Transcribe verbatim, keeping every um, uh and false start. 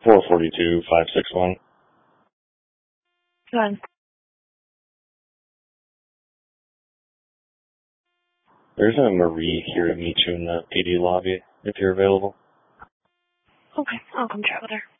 four forty-two, five sixty-one. Go ahead. There's a Marie here to meet you in the P D lobby, if you're available. Okay, I'll come chat with her.